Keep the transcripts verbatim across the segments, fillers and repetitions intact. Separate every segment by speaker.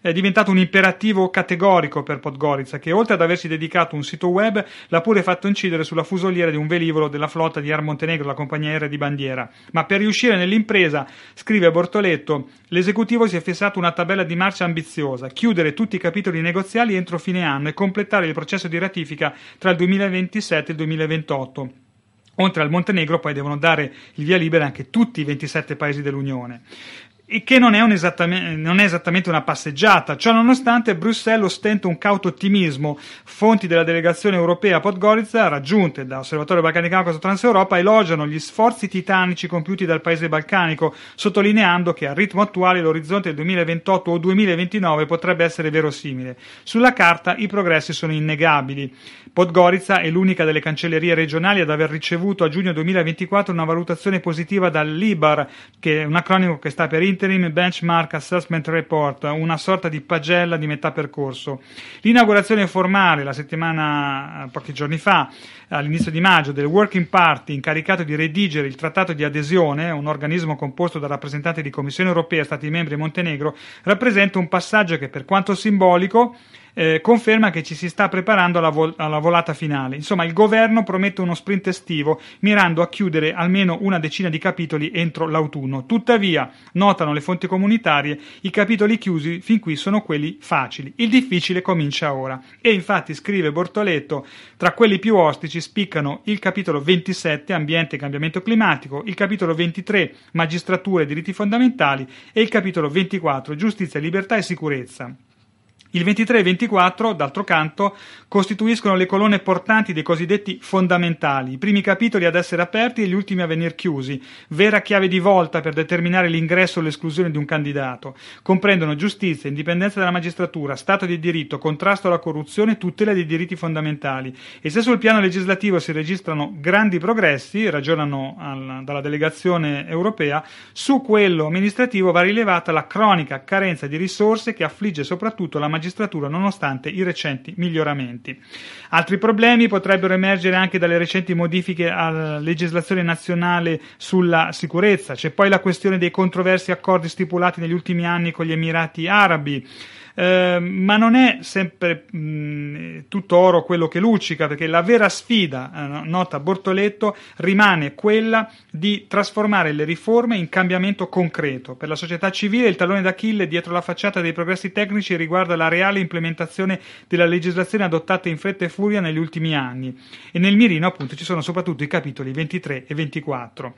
Speaker 1: È diventato un imperativo categorico per Podgorica, che oltre ad aversi dedicato un sito web, l'ha pure fatto incidere sulla fusoliera di un velivolo della flotta di Air Montenegro, la compagnia aerea di bandiera. Ma per riuscire nell'impresa, scrive Bortoletto, l'esecutivo si è fissato una tabella di marcia ambiziosa: chiudere tutti i capitoli negoziali entro fine anno e completare il processo di ratifica tra il duemilaventisette e il duemilaventotto. Oltre al Montenegro poi devono dare il via libera anche tutti i ventisette paesi dell'Unione. E che non è, un esattamente, non è esattamente una passeggiata. Ciò nonostante, Bruxelles ostenta un cauto ottimismo. Fonti della delegazione europea a Podgorica, raggiunte dall'Osservatorio Balcani-Caucaso Transeuropa, elogiano gli sforzi titanici compiuti dal paese balcanico, sottolineando che al ritmo attuale l'orizzonte del duemilaventotto o duemilaventinove potrebbe essere verosimile. Sulla carta i progressi sono innegabili. Podgorica è l'unica delle cancellerie regionali ad aver ricevuto a giugno duemilaventiquattro una valutazione positiva dall'I B A R, che è un acronimo che sta per Interim Benchmark Assessment Report, una sorta di pagella di metà percorso. L'inaugurazione formale la settimana, pochi giorni fa, all'inizio di maggio, del Working Party incaricato di redigere il trattato di adesione, un organismo composto da rappresentanti di Commissione Europea, Stati membri e Montenegro, rappresenta un passaggio che, per quanto simbolico, Eh, conferma che ci si sta preparando alla, vol- alla volata finale. Insomma, il governo promette uno sprint estivo mirando a chiudere almeno una decina di capitoli entro l'autunno. Tuttavia, notano le fonti comunitarie, i capitoli chiusi fin qui sono quelli facili. Il difficile comincia ora. E infatti, scrive Bortoletto, tra quelli più ostici spiccano il capitolo ventisette, ambiente e cambiamento climatico, il capitolo ventitré, magistratura e diritti fondamentali, e il capitolo ventiquattro, giustizia, libertà e sicurezza. Il ventitré e ventiquattro, d'altro canto, costituiscono le colonne portanti dei cosiddetti fondamentali, i primi capitoli ad essere aperti e gli ultimi a venir chiusi, vera chiave di volta per determinare l'ingresso o l'esclusione di un candidato. Comprendono giustizia, indipendenza della magistratura, stato di diritto, contrasto alla corruzione, tutela dei diritti fondamentali. E se sul piano legislativo si registrano grandi progressi, ragionano al, dalla delegazione europea, su quello amministrativo va rilevata la cronica carenza di risorse che affligge soprattutto la magistratura magistratura nonostante i recenti miglioramenti. Altri problemi potrebbero emergere anche dalle recenti modifiche alla legislazione nazionale sulla sicurezza. C'è poi la questione dei controversi accordi stipulati negli ultimi anni con gli Emirati Arabi. Eh, ma non è sempre mh, tutto oro quello che luccica, perché la vera sfida, eh, nota Bortoletto, rimane quella di trasformare le riforme in cambiamento concreto. Per la società civile il tallone d'Achille dietro la facciata dei progressi tecnici riguarda la reale implementazione della legislazione adottata in fretta e furia negli ultimi anni, e nel mirino appunto ci sono soprattutto i capitoli ventitré e ventiquattro.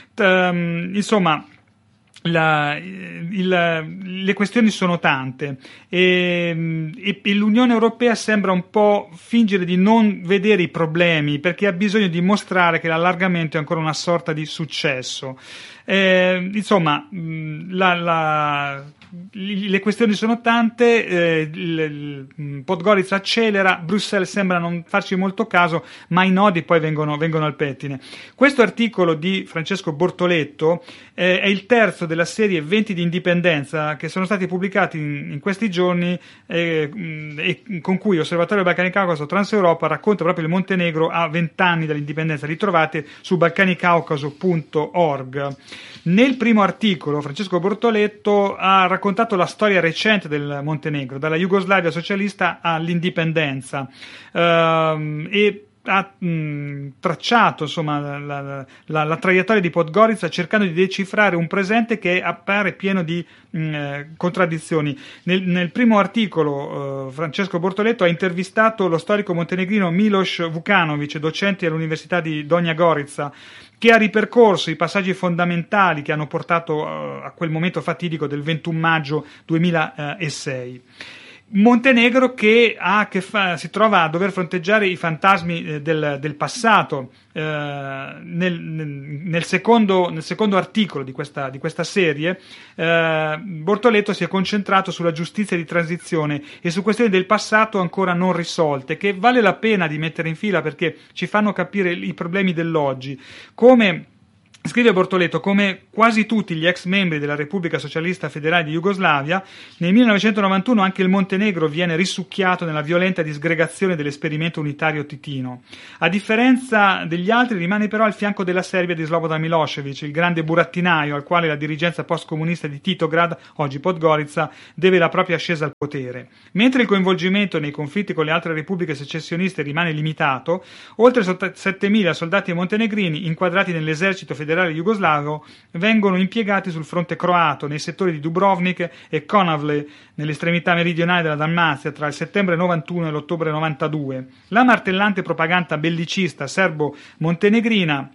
Speaker 1: Um, insomma La, il, le questioni sono tante e, e, e l'Unione Europea sembra un po' fingere di non vedere i problemi, perché ha bisogno di mostrare che l'allargamento è ancora una sorta di successo. Eh, insomma, la, la, le questioni sono tante, eh, il, il Podgorica accelera, Bruxelles sembra non farci molto caso, ma i nodi poi vengono, vengono al pettine. Questo articolo di Francesco Bortoletto eh, è il terzo della serie venti di indipendenza che sono stati pubblicati in, in questi giorni eh, e con cui Osservatorio Balcani-Caucaso Transeuropa racconta proprio il Montenegro a vent'anni dall'indipendenza. Li trovate su balcanicaucaso punto org. Nel primo articolo Francesco Bortoletto ha raccontato la storia recente del Montenegro, dalla Jugoslavia socialista all'indipendenza, ehm, e ha mh, tracciato insomma la, la, la traiettoria di Podgorica, cercando di decifrare un presente che appare pieno di mh, contraddizioni. Nel, nel primo articolo eh, Francesco Bortoletto ha intervistato lo storico montenegrino Miloš Vukanović, docente all'Università di Donja Gorica, che ha ripercorso i passaggi fondamentali che hanno portato uh, a quel momento fatidico del ventuno maggio duemilasei. Montenegro che, ha, che fa, si trova a dover fronteggiare i fantasmi eh, del, del passato. Eh, nel, nel, secondo, nel secondo articolo di questa, di questa serie eh, Bortoletto si è concentrato sulla giustizia di transizione e su questioni del passato ancora non risolte, che vale la pena di mettere in fila perché ci fanno capire i problemi dell'oggi, come Scrive Bortoleto, come quasi tutti gli ex membri della Repubblica Socialista Federale di Jugoslavia, nel millenovecentonovantuno anche il Montenegro viene risucchiato nella violenta disgregazione dell'esperimento unitario titino. A differenza degli altri rimane però al fianco della Serbia di Slobodan Milošević, il grande burattinaio al quale la dirigenza post-comunista di Titograd, oggi Podgorica, deve la propria ascesa al potere. Mentre il coinvolgimento nei conflitti con le altre repubbliche secessioniste rimane limitato, oltre settemila soldati montenegrini inquadrati nell'esercito federale jugoslavo vengono impiegati sul fronte croato nei settori di Dubrovnik e Konavle nell'estremità meridionale della Dalmazia tra il settembre novantuno e l'ottobre novantadue. La martellante propaganda bellicista serbo-montenegrina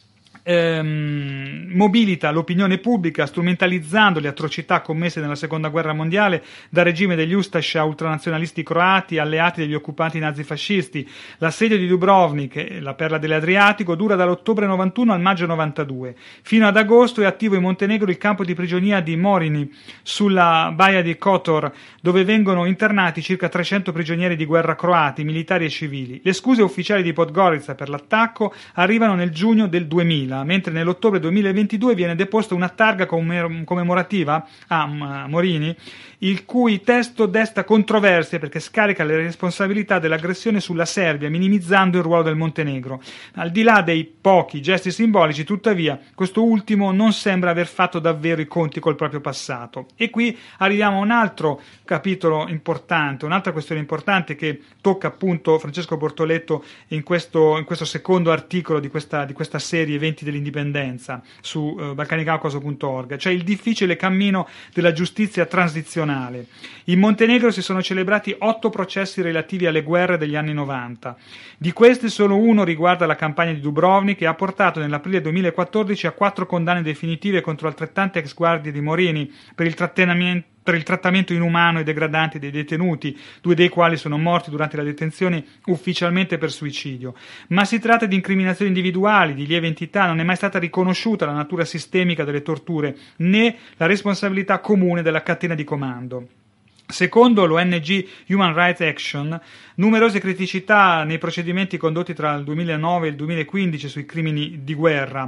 Speaker 1: Ehm, mobilita l'opinione pubblica strumentalizzando le atrocità commesse nella seconda guerra mondiale dal regime degli Ustaša ultranazionalisti croati alleati degli occupanti nazifascisti. L'assedio di Dubrovnik, la perla dell'Adriatico, dura dall'ottobre novantuno al maggio novantadue. Fino ad agosto è attivo in Montenegro il campo di prigionia di Morini sulla baia di Kotor, dove vengono internati circa trecento prigionieri di guerra croati, militari e civili. Le scuse ufficiali di Podgorica per l'attacco arrivano nel giugno del duemila, mentre nell'ottobre duemilaventidue viene deposta una targa commemorativa a Morini, il cui testo desta controversie perché scarica le responsabilità dell'aggressione sulla Serbia, minimizzando il ruolo del Montenegro. Al di là dei pochi gesti simbolici, tuttavia, questo ultimo non sembra aver fatto davvero i conti col proprio passato. E qui arriviamo a un altro capitolo importante, un'altra questione importante che tocca appunto Francesco Bortoleto in questo, in questo secondo articolo di questa, di questa serie Eventi dell'Indipendenza su uh, balcanicaucaso punto org, cioè il difficile cammino della giustizia transizionale. In Montenegro si sono celebrati otto processi relativi alle guerre degli anni novanta. Di questi solo uno riguarda la campagna di Dubrovnik e ha portato nell'aprile duemilaquattordici a quattro condanne definitive contro altrettante ex guardie di Morini per il trattenimento per il trattamento inumano e degradante dei detenuti, due dei quali sono morti durante la detenzione ufficialmente per suicidio. Ma si tratta di incriminazioni individuali, di lieve entità, non è mai stata riconosciuta la natura sistemica delle torture, né la responsabilità comune della catena di comando. Secondo l'O N G Human Rights Action, numerose criticità nei procedimenti condotti tra il duemilanove e il duemilaquindici sui crimini di guerra.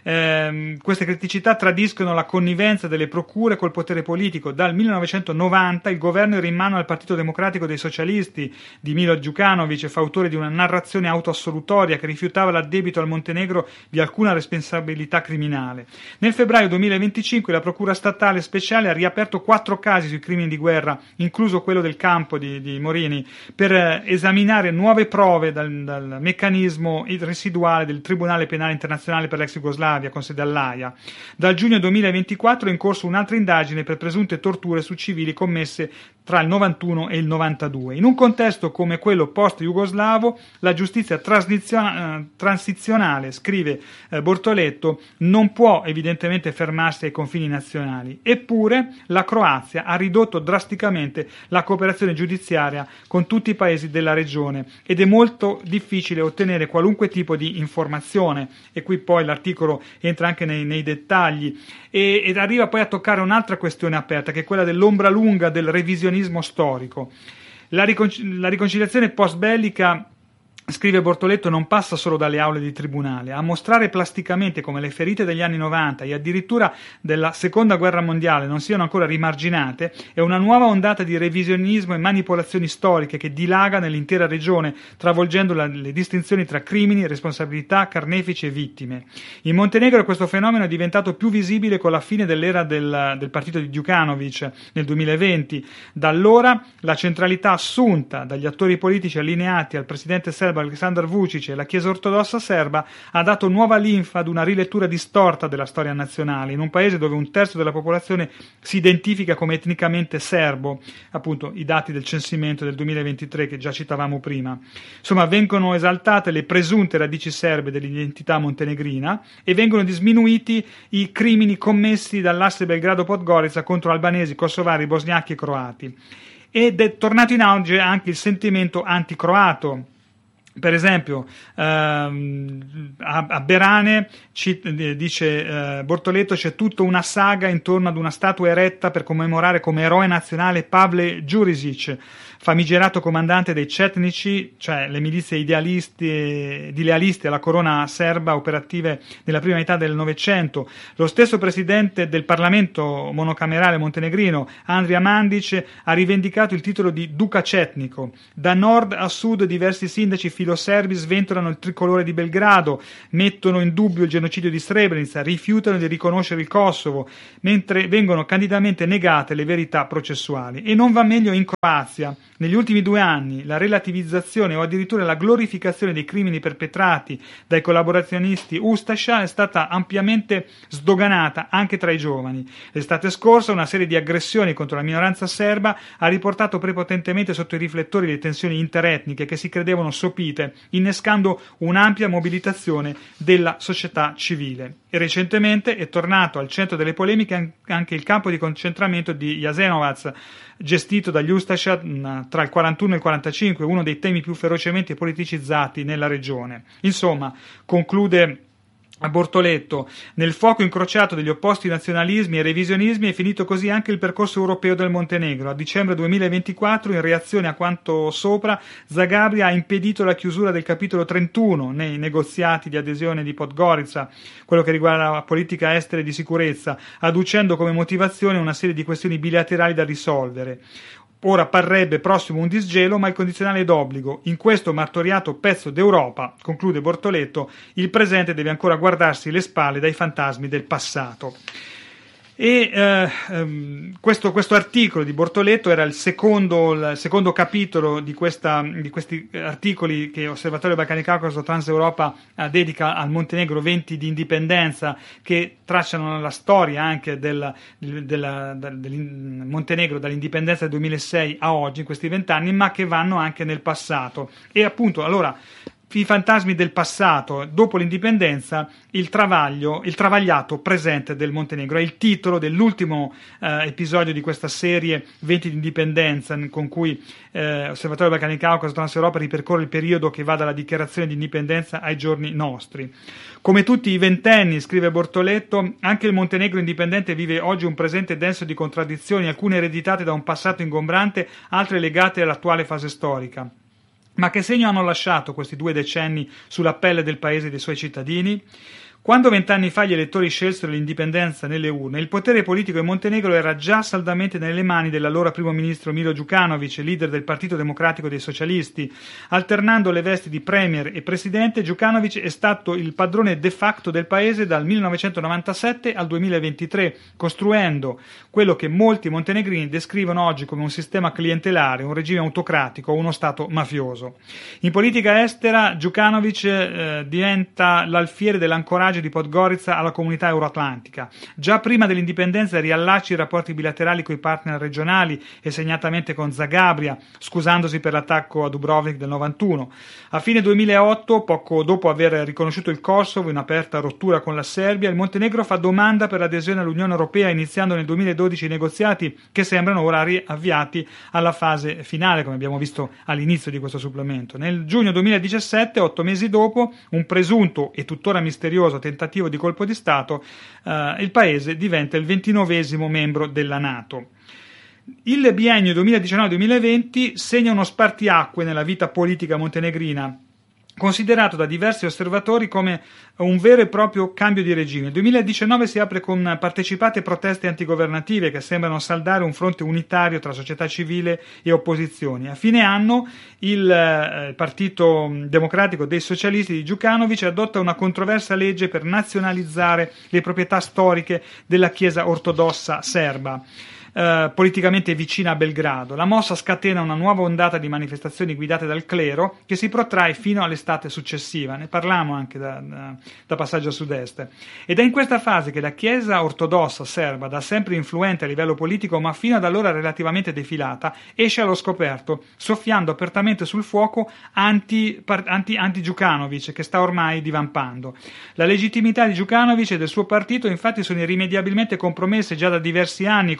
Speaker 1: Eh, queste criticità tradiscono la connivenza delle procure col potere politico. Dal millenovecentonovanta il governo era in mano al Partito Democratico dei Socialisti di Milo Djukanovic, fautore di una narrazione autoassolutoria che rifiutava l'addebito al Montenegro di alcuna responsabilità criminale. Nel febbraio duemilaventicinque la procura statale speciale ha riaperto quattro casi sui crimini di guerra, incluso quello del campo di, di Morini, per eh, esaminare nuove prove dal, dal meccanismo residuale del Tribunale Penale Internazionale per l'ex Jugoslavia, con sede all'Aia. Dal giugno duemilaventiquattro è in corso un'altra indagine per presunte torture su civili commesse tra il novantuno e il novantadue. In un contesto come quello post-jugoslavo, la giustizia transizionale, transizionale scrive eh, Bortoleto, non può evidentemente fermarsi ai confini nazionali. Eppure la Croazia ha ridotto drasticamente la cooperazione giudiziaria con tutti i paesi della regione ed è molto difficile ottenere qualunque tipo di informazione, e qui poi l'articolo entra anche nei, nei dettagli e, ed arriva poi a toccare un'altra questione aperta, che è quella dell'ombra lunga del revisionismo storico. La, riconci- la riconciliazione post-bellica, scrive Bortoleto, non passa solo dalle aule di tribunale. A mostrare plasticamente come le ferite degli anni novanta e addirittura della seconda guerra mondiale non siano ancora rimarginate è una nuova ondata di revisionismo e manipolazioni storiche che dilaga nell'intera regione, travolgendo la, le distinzioni tra crimini, responsabilità, carnefici e vittime. In Montenegro questo fenomeno è diventato più visibile con la fine dell'era del, del partito di Djukanovic nel duemilaventi. Da allora la centralità assunta dagli attori politici allineati al presidente serbo Aleksandar Vučić e la Chiesa ortodossa serba ha dato nuova linfa ad una rilettura distorta della storia nazionale in un paese dove un terzo della popolazione si identifica come etnicamente serbo, appunto i dati del censimento del duemilaventitré che già citavamo prima. Insomma, vengono esaltate le presunte radici serbe dell'identità montenegrina e vengono disminuiti i crimini commessi dall'asse Belgrado-Podgorica contro albanesi, kosovari, bosniachi e croati. Ed è tornato in auge anche il sentimento anticroato. Per esempio, ehm, a, a Berane, ci, dice eh, Bortoletto, c'è tutta una saga intorno ad una statua eretta per commemorare come eroe nazionale Pavle Đurišić, famigerato comandante dei Cetnici, cioè le milizie idealisti, idealisti alla corona serba operative nella prima metà del Novecento. Lo stesso presidente del Parlamento monocamerale montenegrino, Andrija Mandić, ha rivendicato il titolo di duca cetnico. Da nord a sud diversi sindaci filoserbi sventolano il tricolore di Belgrado, mettono in dubbio il genocidio di Srebrenica, rifiutano di riconoscere il Kosovo, mentre vengono candidamente negate le verità processuali. E non va meglio in Croazia. Negli ultimi due anni la relativizzazione o addirittura la glorificazione dei crimini perpetrati dai collaborazionisti Ustaša è stata ampiamente sdoganata anche tra i giovani. L'estate scorsa una serie di aggressioni contro la minoranza serba ha riportato prepotentemente sotto i riflettori le tensioni interetniche che si credevano sopite, innescando un'ampia mobilitazione della società civile. E recentemente è tornato al centro delle polemiche anche il campo di concentramento di Jasenovac, gestito dagli Ustaša tra il quarantuno e il quarantacinque, uno dei temi più ferocemente politicizzati nella regione. Insomma, conclude a Bortoletto, nel fuoco incrociato degli opposti nazionalismi e revisionismi è finito così anche il percorso europeo del Montenegro. A dicembre duemilaventiquattro, in reazione a quanto sopra, Zagabria ha impedito la chiusura del capitolo trentuno nei negoziati di adesione di Podgorica, quello che riguarda la politica estera e di sicurezza, adducendo come motivazione una serie di questioni bilaterali da risolvere. Ora parrebbe prossimo un disgelo, ma il condizionale è d'obbligo. In questo martoriato pezzo d'Europa, conclude Bortoletto, il presente deve ancora guardarsi le spalle dai fantasmi del passato. E eh, ehm, questo, questo articolo di Bortoletto era il secondo, il secondo capitolo di, questa, di questi articoli che Osservatorio Balcani Caucaso Transeuropa eh, dedica al Montenegro, venti di indipendenza, che tracciano la storia anche del, del, del, del Montenegro dall'indipendenza del duemilasei a oggi, in questi vent'anni, ma che vanno anche nel passato. E appunto, allora, i fantasmi del passato, dopo l'indipendenza, il travaglio, il travagliato presente del Montenegro. È il titolo dell'ultimo eh, episodio di questa serie venti di indipendenza, con cui eh, Osservatorio Balcani Caucaso Transeuropa ripercorre il periodo che va dalla dichiarazione di indipendenza ai giorni nostri. Come tutti i ventenni, scrive Bortoletto, anche il Montenegro indipendente vive oggi un presente denso di contraddizioni, alcune ereditate da un passato ingombrante, altre legate all'attuale fase storica. Ma che segno hanno lasciato questi due decenni sulla pelle del paese e dei suoi cittadini? Quando vent'anni fa gli elettori scelsero l'indipendenza nelle urne, il potere politico in Montenegro era già saldamente nelle mani dell'allora primo ministro Milo Đukanović, leader del Partito Democratico dei Socialisti. Alternando le vesti di premier e presidente, Đukanović è stato il padrone de facto del paese dal millenovecentonovantasette al duemilaventitré, costruendo quello che molti montenegrini descrivono oggi come un sistema clientelare, un regime autocratico o uno stato mafioso. In politica estera, Đukanović eh, diventa l'alfiere dell'ancoraggio di Podgorica alla comunità euroatlantica. Già prima dell'indipendenza riallaccia i rapporti bilaterali con i partner regionali e segnatamente con Zagabria, scusandosi per l'attacco a Dubrovnik del novantuno. A fine duemilaotto, poco dopo aver riconosciuto il Kosovo in aperta rottura con la Serbia, il Montenegro fa domanda per l'adesione all'Unione Europea, iniziando nel duemiladodici i negoziati che sembrano ora riavviati alla fase finale, come abbiamo visto all'inizio di questo supplemento. Nel giugno duemiladiciassette, otto mesi dopo, un presunto e tuttora misterioso tentativo di colpo di Stato, eh, il paese diventa il ventinovesimo membro della NATO. Il biennio duemiladiciannove duemilaventi segna uno spartiacque nella vita politica montenegrina, considerato da diversi osservatori come un vero e proprio cambio di regime. Il duemiladiciannove si apre con partecipate proteste antigovernative che sembrano saldare un fronte unitario tra società civile e opposizioni. A fine anno il eh, Partito Democratico dei Socialisti di Đukanović adotta una controversa legge per nazionalizzare le proprietà storiche della Chiesa ortodossa serba, Uh, politicamente vicina a Belgrado. La mossa scatena una nuova ondata di manifestazioni guidate dal clero che si protrae fino all'estate successiva. Ne parliamo anche da, da, da Passaggio a Sud-Est. Ed è in questa fase che la Chiesa ortodossa serba, da sempre influente a livello politico ma fino ad allora relativamente defilata, esce allo scoperto, soffiando apertamente sul fuoco anti, anti, anti-Đukanović, che sta ormai divampando. La legittimità di Đukanović e del suo partito infatti sono irrimediabilmente compromesse già da diversi anni, complici una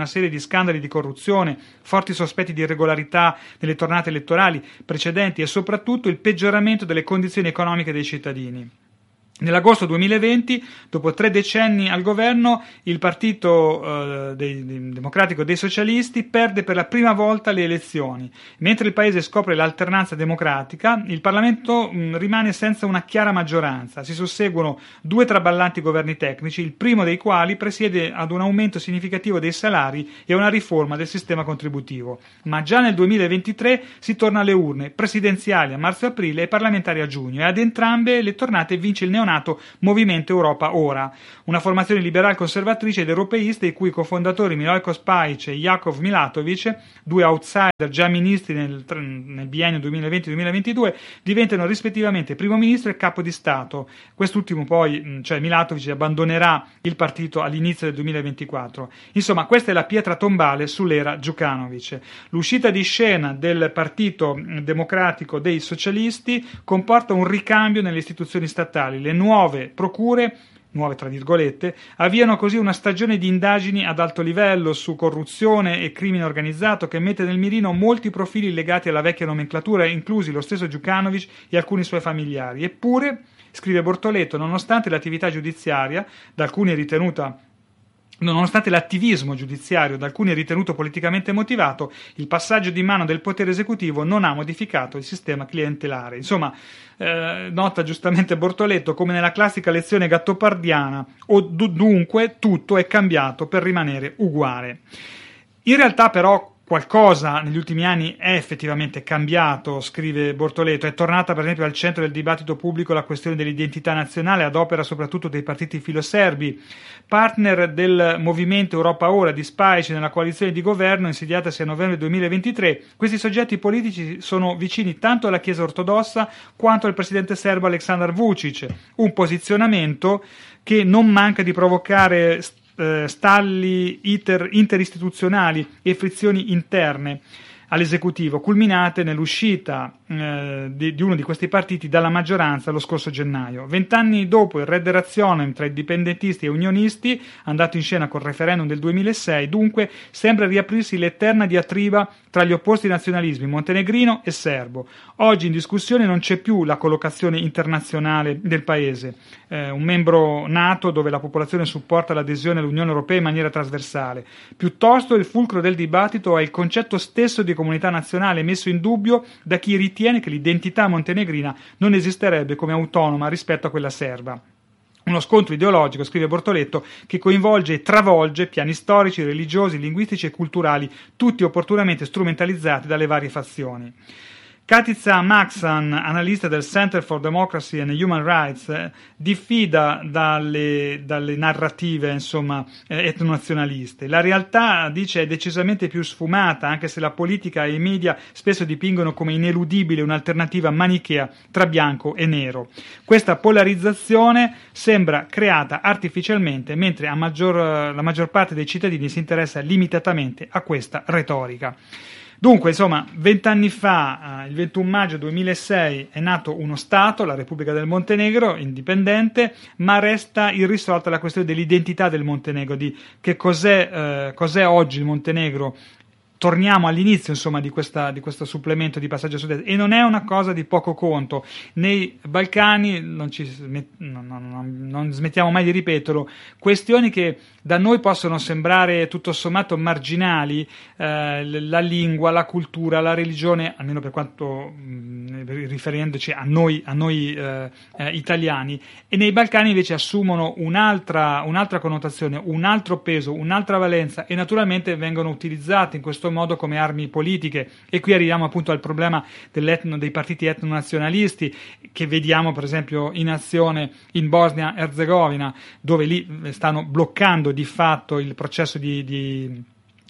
Speaker 1: una serie di scandali di corruzione, forti sospetti di irregolarità nelle tornate elettorali precedenti e soprattutto il peggioramento delle condizioni economiche dei cittadini. Nell'agosto duemilaventi, dopo tre decenni al governo, il partito eh, dei, dei, democratico dei socialisti perde per la prima volta le elezioni. Mentre il paese scopre l'alternanza democratica, il Parlamento mh, rimane senza una chiara maggioranza. Si susseguono due traballanti governi tecnici, il primo dei quali presiede ad un aumento significativo dei salari e a una riforma del sistema contributivo. Ma già nel duemilaventitré si torna alle urne presidenziali a marzo-aprile e parlamentari a giugno, e ad entrambe le tornate vince il neonato Movimento Europa Ora, una formazione liberal conservatrice ed europeista i cui cofondatori Milojko Spajic e Jakov Milatovic, due outsider già ministri nel, nel biennio duemilaventi duemilaventidue, diventano rispettivamente primo ministro e capo di Stato. Quest'ultimo poi, cioè Milatovic, abbandonerà il partito all'inizio del duemilaventiquattro. Insomma, questa è la pietra tombale sull'era Djukanovic. L'uscita di scena del Partito Democratico dei Socialisti comporta un ricambio nelle istituzioni statali. Le nuove procure, nuove tra virgolette, avviano così una stagione di indagini ad alto livello su corruzione e crimine organizzato che mette nel mirino molti profili legati alla vecchia nomenclatura, inclusi lo stesso Djukanovic e alcuni suoi familiari. Eppure, scrive Bortoleto, nonostante l'attività giudiziaria, da alcuni ritenuta Nonostante l'attivismo giudiziario da alcuni ritenuto politicamente motivato, il passaggio di mano del potere esecutivo non ha modificato il sistema clientelare. Insomma, eh, nota giustamente Bortoletto, come nella classica lezione gattopardiana, o dunque tutto è cambiato per rimanere uguale. In realtà però qualcosa negli ultimi anni è effettivamente cambiato, scrive Bortoleto. È tornata per esempio al centro del dibattito pubblico la questione dell'identità nazionale ad opera soprattutto dei partiti filoserbi, partner del movimento Europa Ora di Spajic nella coalizione di governo insediatasi a novembre duemilaventitré. Questi soggetti politici sono vicini tanto alla Chiesa ortodossa quanto al presidente serbo Aleksandar Vučić, un posizionamento che non manca di provocare stalli iter, interistituzionali e frizioni interne all'esecutivo, culminate nell'uscita eh, di, di uno di questi partiti dalla maggioranza lo scorso gennaio. Vent'anni dopo il Redde Rationem tra indipendentisti e unionisti, andato in scena col referendum del duemilasei, dunque sembra riaprirsi l'eterna diatriba tra gli opposti nazionalismi montenegrino e serbo. Oggi in discussione non c'è più la collocazione internazionale del paese, eh, un membro nato dove la popolazione supporta l'adesione all'Unione Europea in maniera trasversale. Piuttosto il fulcro del dibattito è il concetto stesso di comunità nazionale messo in dubbio da chi ritiene che l'identità montenegrina non esisterebbe come autonoma rispetto a quella serba. Uno scontro ideologico, scrive Bortoletto, che coinvolge e travolge piani storici, religiosi, linguistici e culturali, tutti opportunamente strumentalizzati dalle varie fazioni. Katica Maxan, analista del Center for Democracy and Human Rights, eh, diffida dalle, dalle narrative insomma, eh, etnonazionaliste. La realtà, dice, è decisamente più sfumata, anche se la politica e i media spesso dipingono come ineludibile un'alternativa manichea tra bianco e nero. Questa polarizzazione sembra creata artificialmente, mentre a maggior, la maggior parte dei cittadini si interessa limitatamente a questa retorica. Dunque, insomma, vent'anni fa, eh, il ventuno maggio duemilasei, è nato uno Stato, la Repubblica del Montenegro, indipendente, ma resta irrisolta la questione dell'identità del Montenegro, di che cos'è, eh, cos'è oggi il Montenegro. Torniamo all'inizio, insomma, di, questa, di questo supplemento di passaggio a sud-est, e non è una cosa di poco conto. Nei Balcani, non, ci, non, non, non smettiamo mai di ripeterlo, questioni che da noi possono sembrare tutto sommato marginali, eh, la lingua, la cultura, la religione, almeno per quanto mh, riferendoci a noi, a noi eh, eh, italiani, e nei Balcani invece assumono un'altra, un'altra connotazione, un altro peso, un'altra valenza, e naturalmente vengono utilizzate in questo modo come armi politiche. E qui arriviamo appunto al problema dell'etno, dei partiti etnonazionalisti che vediamo per esempio in azione in Bosnia-Herzegovina, dove lì stanno bloccando di fatto il processo di, di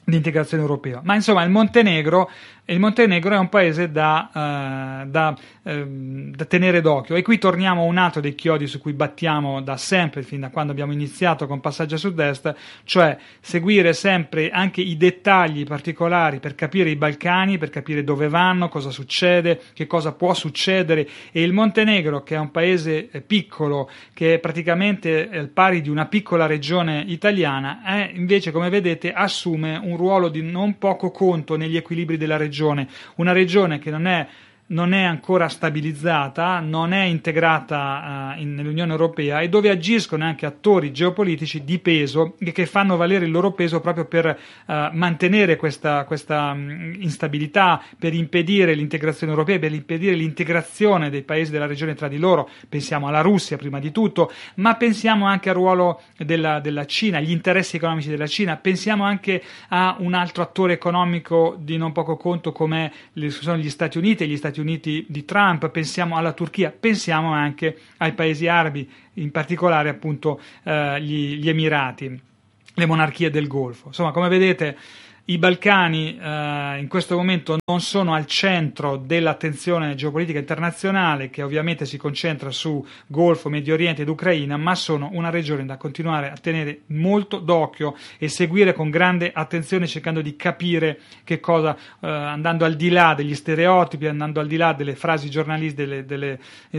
Speaker 1: di integrazione europea. Ma insomma il Montenegro, il Montenegro è un paese da, eh, da, eh, da tenere d'occhio, e qui torniamo a un altro dei chiodi su cui battiamo da sempre, fin da quando abbiamo iniziato con Passaggio a Sud-Est, cioè seguire sempre anche i dettagli particolari per capire i Balcani, per capire dove vanno, cosa succede, che cosa può succedere. E il Montenegro, che è un paese piccolo, che è praticamente al pari di una piccola regione italiana, è invece, come vedete, assume un ruolo di non poco conto negli equilibri della regione, una regione che non è non è ancora stabilizzata, non è integrata uh, in, nell'Unione Europea, e dove agiscono anche attori geopolitici di peso e che fanno valere il loro peso proprio per uh, mantenere questa, questa um, instabilità, per impedire l'integrazione europea, per impedire l'integrazione dei paesi della regione tra di loro. Pensiamo alla Russia prima di tutto, ma pensiamo anche al ruolo della, della Cina, agli interessi economici della Cina, pensiamo anche a un altro attore economico di non poco conto come sono gli Stati Uniti e gli Stati Uniti di Trump, pensiamo alla Turchia, pensiamo anche ai paesi arabi, in particolare appunto eh, gli, gli Emirati, le monarchie del Golfo. Insomma, come vedete, i Balcani eh, in questo momento non sono al centro dell'attenzione geopolitica internazionale, che ovviamente si concentra su Golfo, Medio Oriente ed Ucraina, ma sono una regione da continuare a tenere molto d'occhio e seguire con grande attenzione, cercando di capire che cosa, eh, andando al di là degli stereotipi, andando al di là delle frasi giornalistiche, delle, delle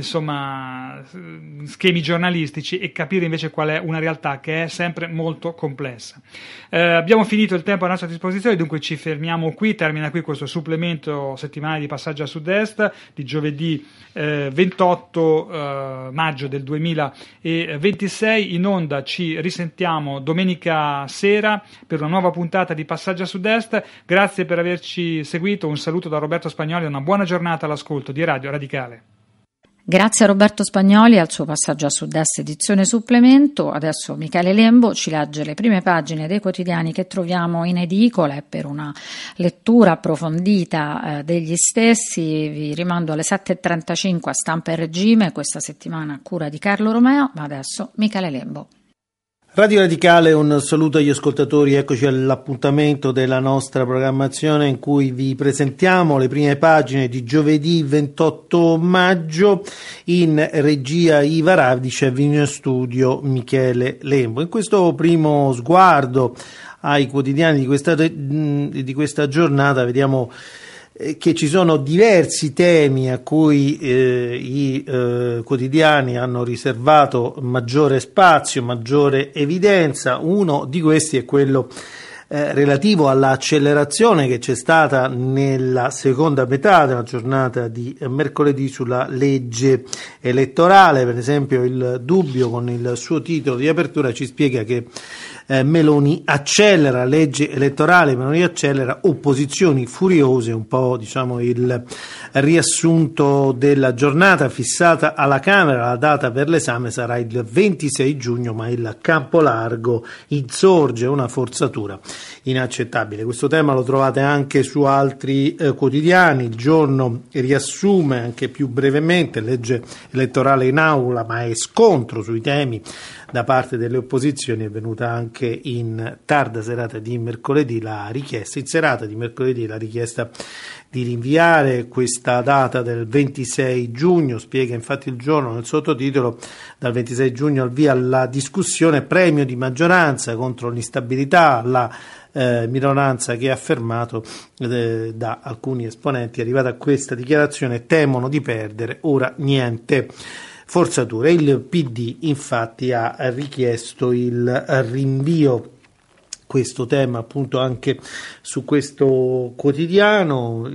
Speaker 1: insomma schemi giornalistici, e capire invece qual è una realtà che è sempre molto complessa. Eh, abbiamo finito il tempo a nostra disposizione, dunque ci fermiamo qui, termina qui questo supplemento settimanale di Passaggio a Sud-Est di giovedì eh, ventotto eh, maggio del duemilaventisei. In onda ci risentiamo domenica sera per una nuova puntata di Passaggio a Sud-Est. Grazie per averci seguito, un saluto da Roberto Spagnoli e una buona giornata all'ascolto di Radio Radicale.
Speaker 2: Grazie a Roberto Spagnoli al suo Passaggio a Sud-Est edizione supplemento. Adesso Michele Lembo ci legge le prime pagine dei quotidiani che troviamo in edicola, e per una lettura approfondita eh, degli stessi vi rimando alle sette e trentacinque a Stampa e Regime, questa settimana a cura di Carlo Romeo. Ma adesso Michele Lembo.
Speaker 3: Radio Radicale, un saluto agli ascoltatori, eccoci all'appuntamento della nostra programmazione in cui vi presentiamo le prime pagine di giovedì ventotto maggio. In regia Iva Ravdicev, in studio Michele Lembo. In questo primo sguardo ai quotidiani di questa, di questa giornata vediamo che ci sono diversi temi a cui eh, i eh, quotidiani hanno riservato maggiore spazio, maggiore evidenza. Uno di questi è quello eh, relativo all'accelerazione che c'è stata nella seconda metà della giornata di mercoledì sulla legge elettorale. Per esempio, il Dubbio, con il suo titolo di apertura, ci spiega che Eh, Meloni accelera, legge elettorale, Meloni accelera, opposizioni furiose, un po' diciamo il riassunto della giornata. Fissata alla Camera, la data per l'esame sarà il ventisei giugno, ma il campo largo insorge, una forzatura inaccettabile. Questo tema lo trovate anche su altri eh, quotidiani. Il Giorno riassume anche più brevemente: legge elettorale in aula, ma è scontro sui temi da parte delle opposizioni. È venuta anche in tarda serata di mercoledì la richiesta, in serata di mercoledì la richiesta di rinviare questa data del ventisei giugno. Spiega infatti il Giorno nel sottotitolo: dal ventisei giugno al via la discussione, premio di maggioranza contro l'instabilità, la eh, minoranza che ha affermato eh, da alcuni esponenti, arrivata a questa dichiarazione, temono di perdere, ora niente forzature. Il P D infatti ha richiesto il rinvio. Questo tema appunto anche su questo quotidiano,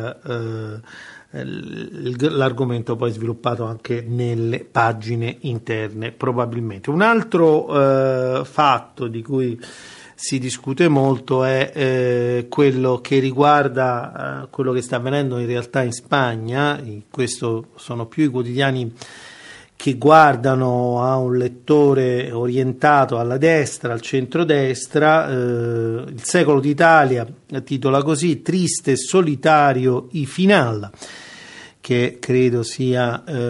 Speaker 3: il, eh, l'argomento poi sviluppato anche nelle pagine interne probabilmente. Un altro eh, fatto di cui si discute molto è eh, quello che riguarda eh, quello che sta avvenendo in realtà in Spagna. In questo sono più i quotidiani che guardano a un lettore orientato alla destra, al centrodestra. Eh, il Secolo d'Italia titola così: triste e solitario i final, che credo sia eh,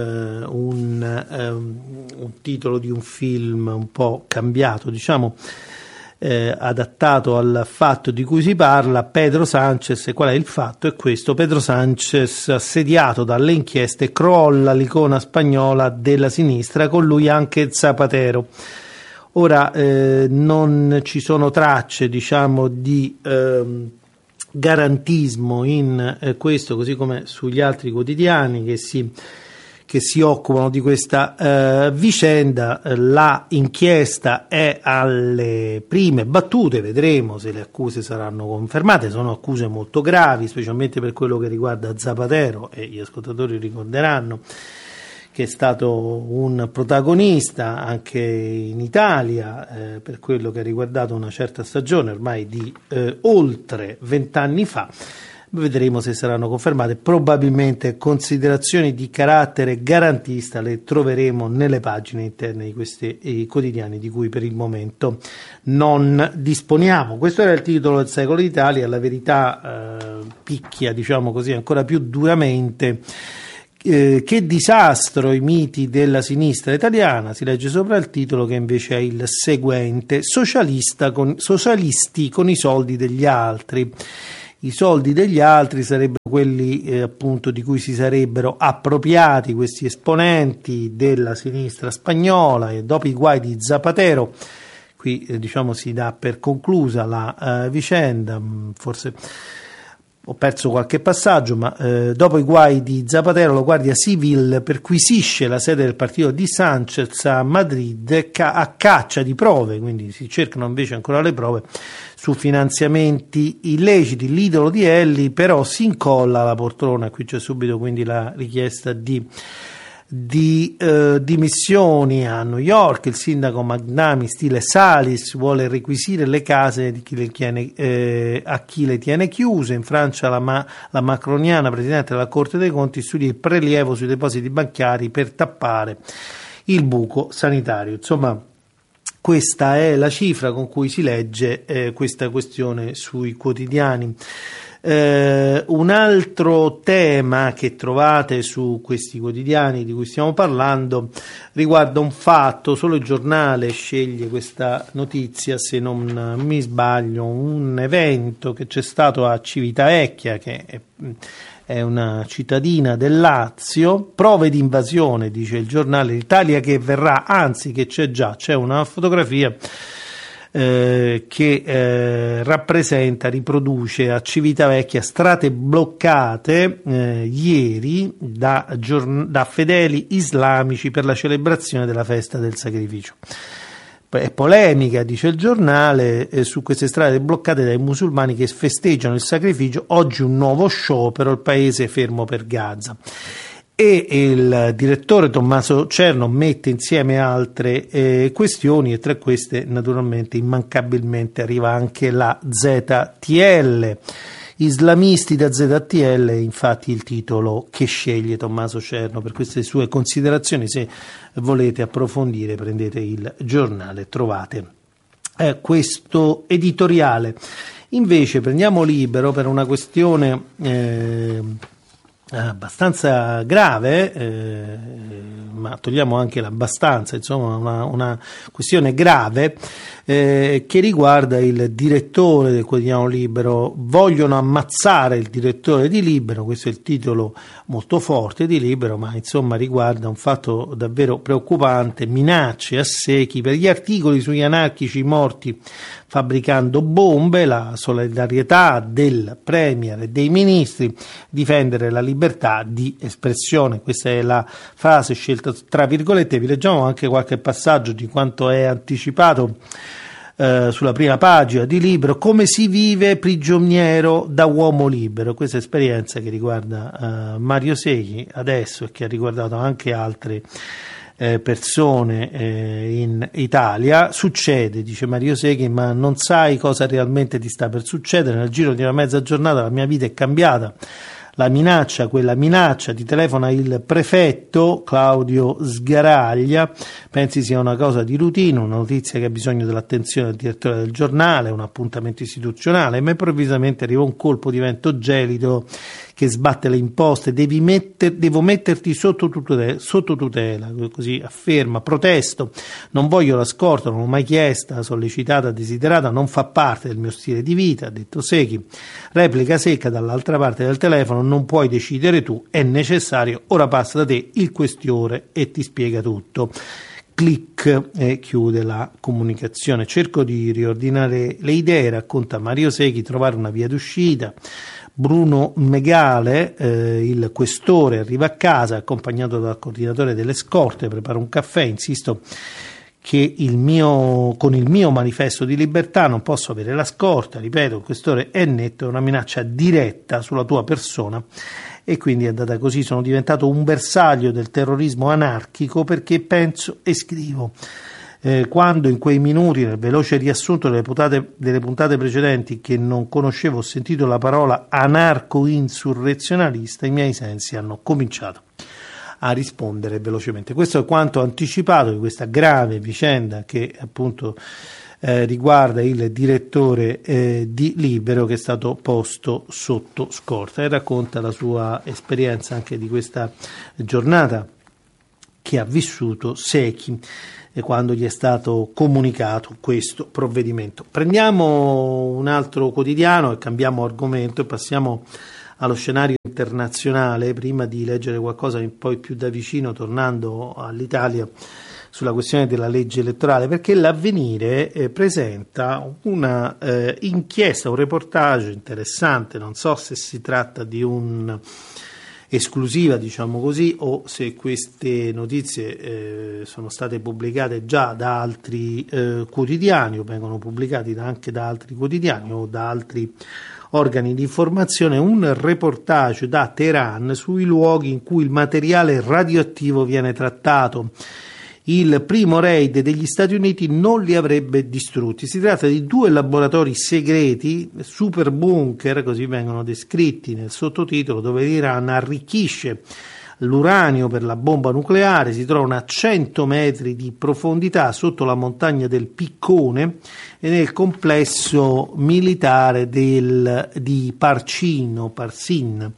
Speaker 3: un, eh, un titolo di un film un po' cambiato, diciamo. eh, adattato al fatto di cui si parla. Pedro Sánchez, qual è il fatto? È questo: Pedro Sánchez, assediato dalle inchieste, crolla l'icona spagnola della sinistra, con lui anche Zapatero. Ora eh, non ci sono tracce, diciamo, di eh, garantismo in eh, questo, così come sugli altri quotidiani che si che si occupano di questa eh, vicenda. La inchiesta è alle prime battute, vedremo se le accuse saranno confermate. Sono accuse molto gravi, specialmente per quello che riguarda Zapatero, e gli ascoltatori ricorderanno che è stato un protagonista anche in Italia eh, per quello che ha riguardato una certa stagione ormai di eh, oltre vent'anni fa. Vedremo se saranno confermate. Probabilmente considerazioni di carattere garantista le troveremo nelle pagine interne di questi eh, quotidiani di cui per il momento non disponiamo. Questo era il titolo del Secolo d'Italia. La verità eh, picchia, diciamo così, ancora più duramente. Eh, che disastro i miti della sinistra italiana, si legge sopra il titolo, che invece è il seguente: socialista con, socialisti con i soldi degli altri. I soldi degli altri sarebbero quelli eh, appunto di cui si sarebbero appropriati questi esponenti della sinistra spagnola, e dopo i guai di Zapatero, qui eh, diciamo si dà per conclusa la eh, vicenda. Forse ho perso qualche passaggio, ma eh, dopo i guai di Zapatero la Guardia Civil perquisisce la sede del partito di Sánchez a Madrid ca- a caccia di prove, quindi si cercano invece ancora le prove su finanziamenti illeciti. L'idolo di Elli però si incolla alla poltrona. Qui c'è subito quindi la richiesta di di eh, dimissioni a New York. Il sindaco Magnami, stile Salis, vuole requisire le case di chi le tiene, eh, a chi le tiene chiuse. In Francia la, ma, la macroniana presidente della Corte dei Conti studia il prelievo sui depositi bancari per tappare il buco sanitario. Insomma, questa è la cifra con cui si legge eh, questa questione sui quotidiani. Eh, un altro tema che trovate su questi quotidiani di cui stiamo parlando riguarda un fatto. Solo il Giornale sceglie questa notizia, se non mi sbaglio, un evento che c'è stato a Civitavecchia, che è, è una cittadina del Lazio. Prove di invasione, dice il Giornale, l'Italia che verrà, anzi che c'è già, c'è una fotografia Eh, che eh, rappresenta, riproduce a Civitavecchia strade bloccate eh, ieri da, giorn- da fedeli islamici per la celebrazione della festa del sacrificio. È polemica, dice il Giornale, eh, su queste strade bloccate dai musulmani che festeggiano il sacrificio. Oggi un nuovo sciopero, il paese fermo per Gaza. E il direttore Tommaso Cerno mette insieme altre eh, questioni, e tra queste naturalmente immancabilmente arriva anche la Z T L. Islamisti da Z T L, infatti il titolo che sceglie Tommaso Cerno per queste sue considerazioni. Se volete approfondire prendete il Giornale, trovate eh, questo editoriale. Invece prendiamo Libero per una questione eh, abbastanza grave, eh, ma togliamo anche l'abbastanza, insomma una, una questione grave eh, che riguarda il direttore del quotidiano Libero. Vogliono ammazzare il direttore di Libero, questo è il titolo molto forte di Libero, ma insomma riguarda un fatto davvero preoccupante: minacce a secchi per gli articoli sugli anarchici morti fabbricando bombe, la solidarietà del premier e dei ministri, difendere la libertà di espressione. Questa è la frase scelta tra virgolette. Vi leggiamo anche qualche passaggio di quanto è anticipato eh, sulla prima pagina di Libero. Come si vive prigioniero da uomo libero? Questa esperienza che riguarda eh, Mario Seghi adesso e che ha riguardato anche altre Eh, persone eh, in Italia. Succede, dice Mario Seghi, ma non sai cosa realmente ti sta per succedere. Nel giro di una mezza giornata la mia vita è cambiata. La minaccia, quella minaccia, ti telefona il prefetto Claudio Sgaraglia, pensi sia una cosa di routine, una notizia che ha bisogno dell'attenzione del direttore del giornale, un appuntamento istituzionale, ma improvvisamente arriva un colpo di vento gelido che sbatte le imposte, devi metter, devo metterti sotto tutela, sotto tutela, così afferma, protesto, non voglio la scorta, non l'ho mai chiesta, sollecitata, desiderata, non fa parte del mio stile di vita, ha detto Secchi. Replica secca dall'altra parte del telefono, non puoi decidere tu, è necessario, ora passa da te il questore e ti spiega tutto. Clic e chiude la comunicazione. Cerco di riordinare le idee, racconta Mario Secchi, trovare una via d'uscita. Bruno Megale, eh, il questore, arriva a casa accompagnato dal coordinatore delle scorte, prepara un caffè, insisto che il mio, con il mio manifesto di libertà non posso avere la scorta, ripeto, il questore è netto, è una minaccia diretta sulla tua persona. E quindi è andata così, sono diventato un bersaglio del terrorismo anarchico perché penso e scrivo. Eh, quando in quei minuti, nel veloce riassunto delle puntate, delle puntate precedenti, che non conoscevo, ho sentito la parola anarco-insurrezionalista, i miei sensi hanno cominciato a rispondere velocemente. Questo è quanto anticipato di questa grave vicenda che appunto Eh, riguarda il direttore eh, di Libero, che è stato posto sotto scorta, e racconta la sua esperienza anche di questa giornata che ha vissuto Secchi eh, quando gli è stato comunicato questo provvedimento. Prendiamo un altro quotidiano e cambiamo argomento e passiamo allo scenario internazionale, prima di leggere qualcosa poi più da vicino, tornando all'Italia, sulla questione della legge elettorale, perché l'Avvenire eh, presenta una eh, inchiesta, un reportage interessante. Non so se si tratta di un'esclusiva, diciamo così, o se queste notizie eh, sono state pubblicate già da altri eh, quotidiani, o vengono pubblicati da, anche da altri quotidiani o da altri organi di informazione. Un reportage da Teheran sui luoghi in cui il materiale radioattivo viene trattato. Il primo raid degli Stati Uniti non li avrebbe distrutti. Si tratta di due laboratori segreti, super bunker, così vengono descritti nel sottotitolo, dove l'Iran arricchisce l'uranio per la bomba nucleare. Si trovano a cento metri di profondità sotto la montagna del Piccone e nel complesso militare del, di Parcino, Parsin,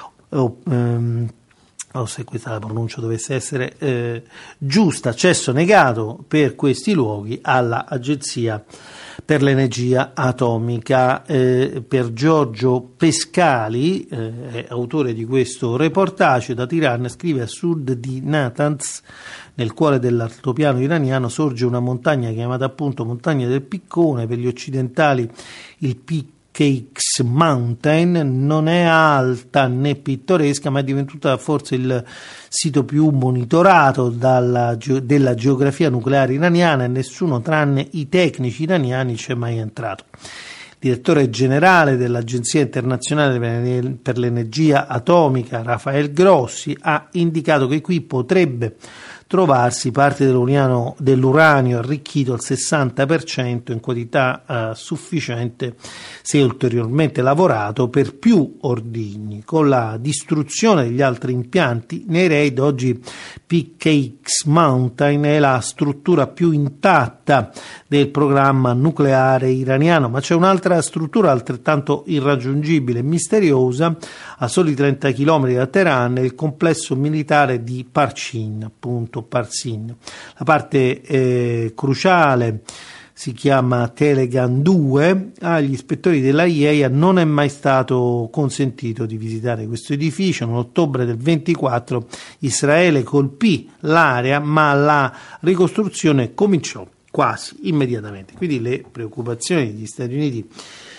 Speaker 3: o, um, o se questa la pronuncia dovesse essere eh, giusta, accesso negato per questi luoghi alla Agenzia per l'Energia Atomica. Eh, per Giorgio Pescali, eh, è autore di questo reportage da Teheran, scrive: a sud di Natanz, nel cuore dell'altopiano iraniano, sorge una montagna chiamata appunto Montagna del Piccone, per gli occidentali il Piccone Cakes Mountain. Non è alta né pittoresca, ma è divenuta forse il sito più monitorato dalla, della geografia nucleare iraniana, e nessuno tranne i tecnici iraniani ci è mai entrato. Il direttore generale dell'Agenzia internazionale per l'energia atomica, Rafael Grossi, ha indicato che qui potrebbe trovarsi parte dell'uranio, dell'uranio arricchito al sessanta per cento in quantità eh, sufficiente, se ulteriormente lavorato, per più ordigni. Con la distruzione degli altri impianti nei raid, oggi Peak Cakes Mountain è la struttura più intatta del programma nucleare iraniano, ma c'è un'altra struttura altrettanto irraggiungibile e misteriosa a soli trenta chilometri da Teheran, il complesso militare di Parchin, appunto Parsin. La parte eh, cruciale si chiama Telegan due. Agli ispettori della I A E A non è mai stato consentito di visitare questo edificio. Nell'ottobre del ventiquattro Israele colpì l'area, ma la ricostruzione cominciò quasi immediatamente. Quindi le preoccupazioni degli Stati Uniti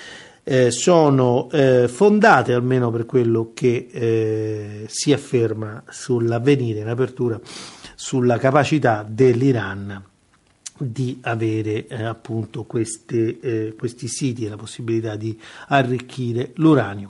Speaker 3: eh, sono eh, fondate, almeno per quello che eh, si afferma sull'Avvenire in apertura, sulla capacità dell'Iran di avere eh, appunto queste, eh, questi siti e la possibilità di arricchire l'uranio.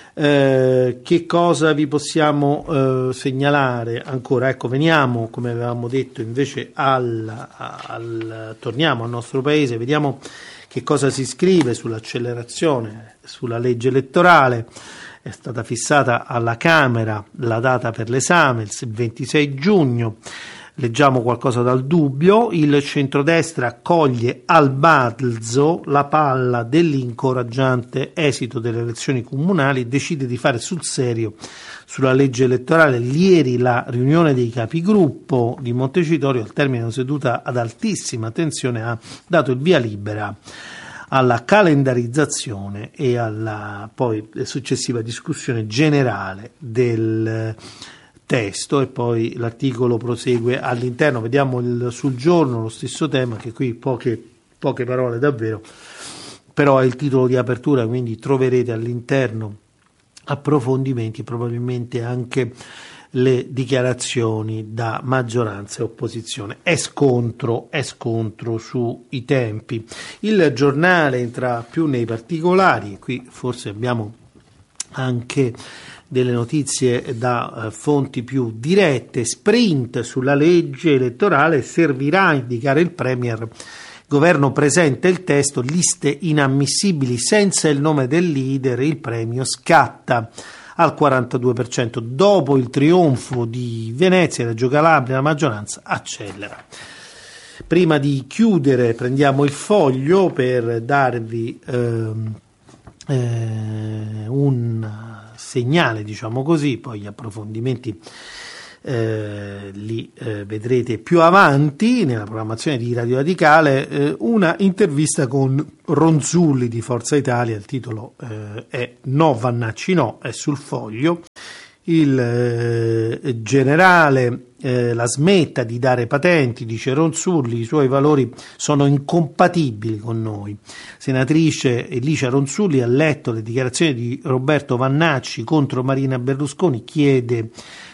Speaker 3: Eh, che cosa vi possiamo eh, segnalare ancora? Ecco, veniamo, come avevamo detto, invece al, al torniamo al nostro paese, vediamo che cosa si scrive sull'accelerazione, sulla legge elettorale. È stata fissata alla Camera la data per l'esame, il ventisei giugno. Leggiamo qualcosa dal Dubbio. Il centrodestra coglie al balzo la palla dell'incoraggiante esito delle elezioni comunali e decide di fare sul serio sulla legge elettorale. Ieri la riunione dei capigruppo di Montecitorio, al termine di una seduta ad altissima tensione, ha dato il via libera alla calendarizzazione e alla poi successiva discussione generale del testo, e poi l'articolo prosegue all'interno. Vediamo il, sul Giorno lo stesso tema, che qui poche, poche parole davvero, però è il titolo di apertura, quindi troverete all'interno approfondimenti, probabilmente anche le dichiarazioni da maggioranza e opposizione. È scontro, è scontro sui tempi. Il Giornale entra più nei particolari, qui forse abbiamo anche delle notizie da eh, fonti più dirette. Sprint sulla legge elettorale, servirà a indicare il Premier. Governo presenta il testo, liste inammissibili senza il nome del leader, il premio scatta al quarantadue per cento. Dopo il trionfo di Venezia e Reggio Calabria, la maggioranza accelera. Prima di chiudere prendiamo il Foglio per darvi ehm, eh, un segnale, diciamo così, poi gli approfondimenti eh, li eh, vedrete più avanti nella programmazione di Radio Radicale. Eh, una intervista con Ronzulli di Forza Italia, il titolo eh, è No Vannacci no, è sul Foglio. Il eh, generale eh, la smetta di dare patenti, dice Ronzulli, i suoi valori sono incompatibili con noi. Senatrice Elicia Ronzulli ha letto le dichiarazioni di Roberto Vannacci contro Marina Berlusconi, chiede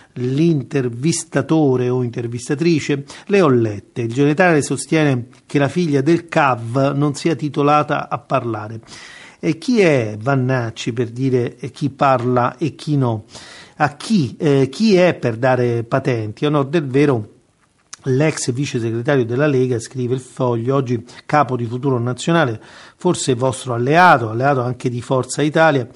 Speaker 3: l'intervistatore o intervistatrice. Le ho lette. Il generale sostiene che la figlia del C A V non sia titolata a parlare. E chi è Vannacci per dire chi parla e chi no? A chi, eh, chi è per dare patenti? A onor del vero, l'ex vice segretario della Lega, scrive il Foglio, oggi capo di Futuro Nazionale, forse vostro alleato, alleato anche di Forza Italia,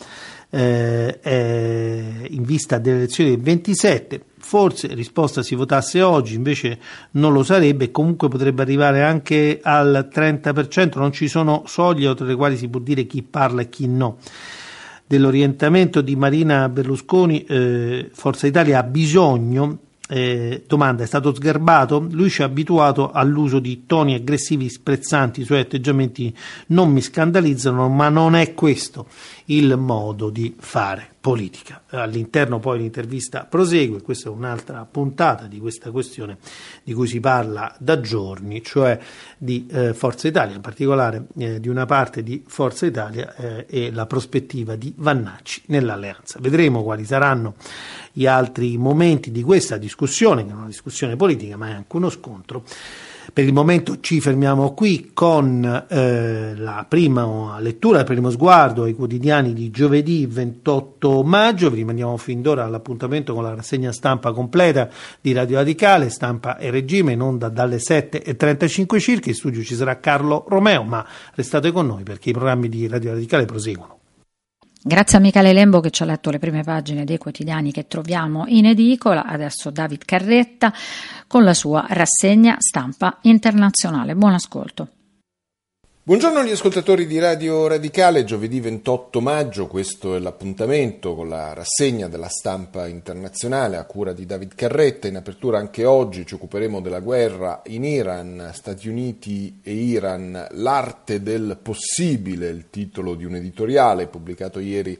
Speaker 3: eh, eh, in vista delle elezioni del ventisette. Forse risposta si votasse oggi, invece non lo sarebbe, e comunque potrebbe arrivare anche al trenta per cento. Non ci sono soglie oltre le quali si può dire chi parla e chi no. Dell'orientamento di Marina Berlusconi eh, Forza Italia ha bisogno. Eh, domanda: è stato sgarbato? Lui ci ha abituato all'uso di toni aggressivi sprezzanti, i suoi atteggiamenti non mi scandalizzano, ma non è questo il modo di fare politica. All'interno poi l'intervista prosegue, questa è un'altra puntata di questa questione di cui si parla da giorni, cioè di eh, Forza Italia, in particolare eh, di una parte di Forza Italia eh, e la prospettiva di Vannacci nell'alleanza. Vedremo quali saranno gli altri momenti di questa discussione, che è una discussione politica ma è anche uno scontro. Per il momento ci fermiamo qui con eh, la prima lettura, il primo sguardo ai quotidiani di giovedì ventotto maggio. Vi rimandiamo fin d'ora all'appuntamento con la rassegna stampa completa di Radio Radicale, Stampa e Regime, in onda dalle sette e trentacinque circa. In studio ci sarà Carlo Romeo, ma restate con noi perché i programmi di Radio Radicale proseguono.
Speaker 2: Grazie a Michele Lembo che ci ha letto le prime pagine dei quotidiani che troviamo in edicola. Adesso David Carretta con la sua rassegna stampa internazionale. Buon ascolto.
Speaker 4: Buongiorno agli ascoltatori di Radio Radicale, giovedì ventotto maggio, questo è l'appuntamento con la rassegna della stampa internazionale a cura di David Carretta. In apertura anche oggi ci occuperemo della guerra in Iran, Stati Uniti e Iran, l'arte del possibile, il titolo di un editoriale pubblicato ieri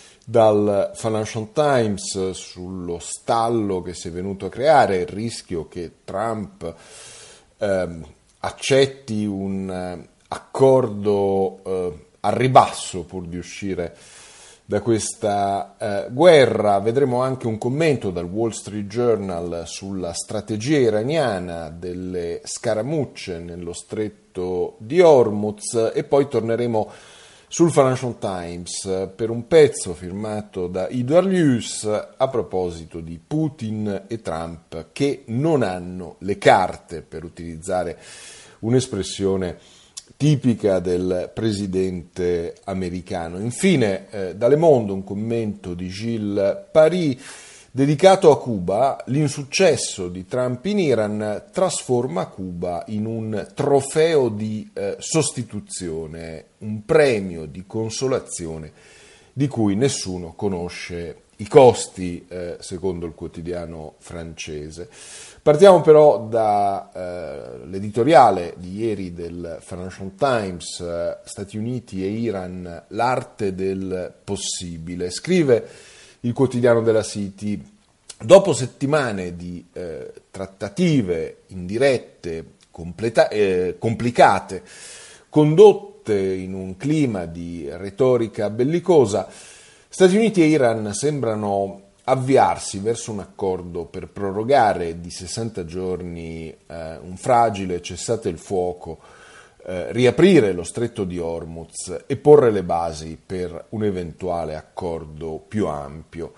Speaker 4: dal Financial Times sullo stallo che si è venuto a creare, il rischio che Trump eh, accetti un accordo eh, al ribasso pur di uscire da questa eh, guerra. Vedremo anche un commento dal Wall Street Journal sulla strategia iraniana delle scaramucce nello stretto di Hormuz e poi torneremo sul Financial Times per un pezzo firmato da Edward Luce a proposito di Putin e Trump che non hanno le carte, per utilizzare un'espressione tipica del presidente americano. Infine, eh, da Le Monde un commento di Gilles Paris Dedicato a Cuba, l'insuccesso di Trump in Iran trasforma Cuba in un trofeo di eh, sostituzione, un premio di consolazione di cui nessuno conosce i costi, eh, secondo il quotidiano francese. Partiamo però dall'editoriale eh, di ieri del Financial Times, eh, Stati Uniti e Iran, l'arte del possibile. Scrive il quotidiano della City: dopo settimane di eh, trattative indirette, completa- eh, complicate, condotte in un clima di retorica bellicosa, Stati Uniti e Iran sembrano avviarsi verso un accordo per prorogare di sessanta giorni eh, un fragile cessate il fuoco, eh, riaprire lo stretto di Hormuz e porre le basi per un eventuale accordo più ampio.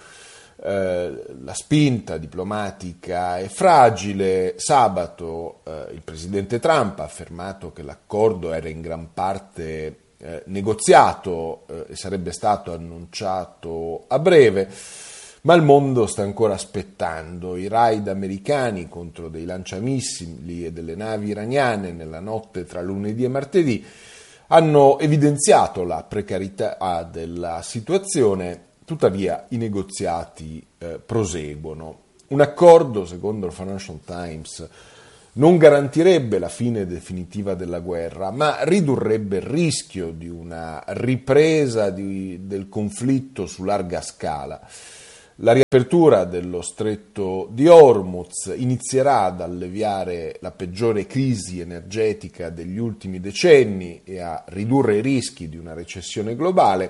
Speaker 4: Eh, la spinta diplomatica è fragile. Sabato eh, il presidente Trump ha affermato che l'accordo era in gran parte eh, negoziato eh, e sarebbe stato annunciato a breve, ma il mondo sta ancora aspettando. I raid americani contro dei lanciamissili e delle navi iraniane nella notte tra lunedì e martedì hanno evidenziato la precarietà della situazione. Tuttavia i negoziati eh, proseguono. Un accordo, secondo il Financial Times, non garantirebbe la fine definitiva della guerra, ma ridurrebbe il rischio di una ripresa di, del conflitto su larga scala. La riapertura dello stretto di Hormuz inizierà ad alleviare la peggiore crisi energetica degli ultimi decenni e a ridurre i rischi di una recessione globale.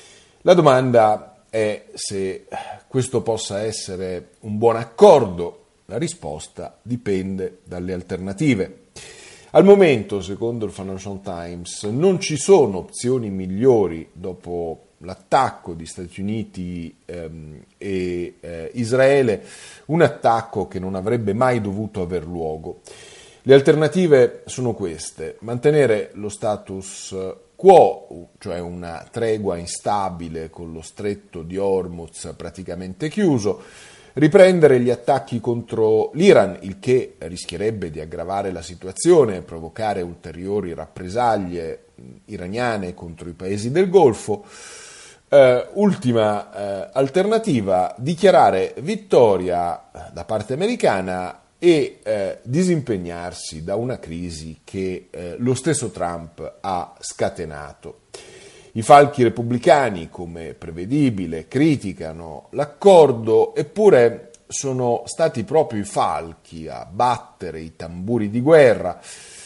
Speaker 4: La domanda è se questo possa essere un buon accordo. La risposta dipende dalle alternative. Al momento, secondo il Financial Times, non ci sono opzioni migliori dopo l'attacco di Stati Uniti ehm, e eh, Israele, un attacco che non avrebbe mai dovuto aver luogo. Le alternative sono queste: mantenere lo status quo, cioè una tregua instabile con lo stretto di Hormuz praticamente chiuso, riprendere gli attacchi contro l'Iran, il che rischierebbe di aggravare la situazione e provocare ulteriori rappresaglie iraniane contro i paesi del Golfo. Uh, ultima uh, alternativa, dichiarare vittoria da parte americana e eh, disimpegnarsi da una crisi che eh, lo stesso Trump ha scatenato. I falchi repubblicani, come prevedibile, criticano l'accordo, eppure sono stati proprio i falchi a battere i tamburi di guerra,